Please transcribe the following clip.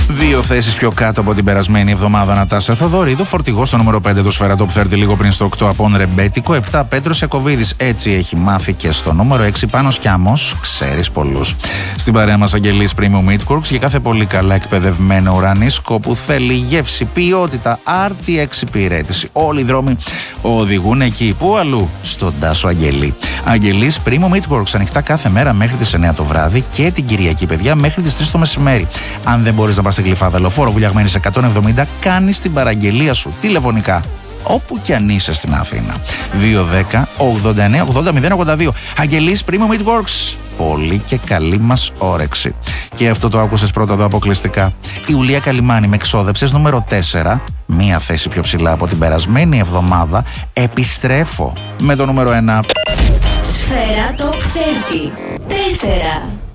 2 θέσεις πιο κάτω από την περασμένη εβδομάδα, Νατάσα Θοδωρίδου. Φορτηγό στο νούμερο 5 του Σφαίρα Top 30 λίγο πριν στο 8 από Ρεμπέτικο. 7 Πέτρος Ιακωβίδης, έτσι έχει μάθει και στο νούμερο 6 Πάνος Κιάμος, ξέρεις πολλούς. Στην παρέα μας Αγγελής Premium Meat Works, για κάθε πολύ καλά εκπαιδευμένο ουρανίσκο που θέλει γεύση, ποιότητα, άρτια εξυπηρέτηση. Όλοι οι δρόμοι οδηγούν εκεί. Πού αλλού? Στον Τάσο Αγγελή. Αγγελής Premium Meat Works, ανοιχτά κάθε μέρα μέχρι τις 9 το βράδυ και την Κυριακή, παιδιά, μέχρι τις 3 το μεσημέρι. Αν δεν μπορείς να πας στην Γλυφάδα Λεωφόρο Βουλιαγμένης 170, κάνεις την παραγγελία σου τηλεφωνικά, όπου κι αν είσαι στην Αθήνα. 210-89-80-082. Αγγελής Premium Meat Works. Πολύ και καλή μας όρεξη. Και αυτό το άκουσες πρώτα εδώ αποκλειστικά. Η Ουλία Καλιμάνη με εξόδεψες νούμερο 4. Μία θέση πιο ψηλά από την περασμένη εβδομάδα. Επιστρέφω με το νούμερο 1. Σφαίρα Top 30. 4.